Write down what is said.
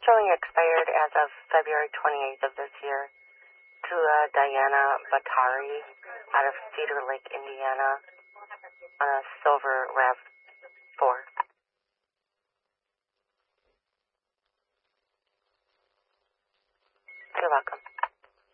showing expired as of February 28th of this year to Diana Batari out of Cedar Lake, Indiana, on a silver RAV